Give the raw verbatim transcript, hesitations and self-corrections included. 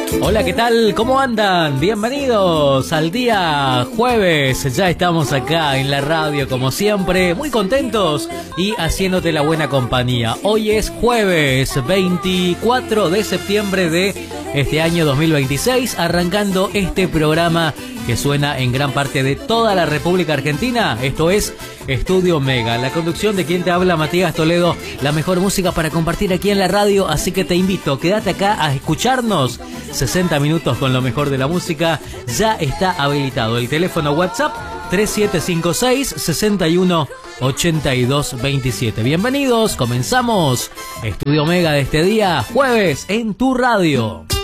Hola, ¿qué tal? ¿Cómo andan? Bienvenidos al día jueves. Ya estamos acá en la radio como siempre, muy contentos y haciéndote la buena compañía. Hoy es jueves veinticuatro de septiembre de este año dos mil veintiséis, arrancando este programa que suena en gran parte de toda la República Argentina. Esto es Estudio Mega, la conducción de quien te habla, Matías Toledo, la mejor música para compartir aquí en la radio, así que te invito, quédate acá a escucharnos. Sesenta minutos con lo mejor de la música. Ya está habilitado el teléfono WhatsApp tres siete cinco seis, seis uno, ocho dos dos siete. Bienvenidos, comenzamos Estudio Mega de este día jueves en tu radio.